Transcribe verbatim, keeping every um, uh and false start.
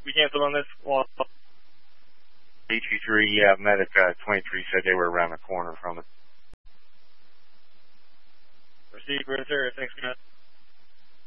We canceled on this one. D two three, yeah, medic uh, twenty-three said they were around the corner from it. Proceed, sir. Thanks, man.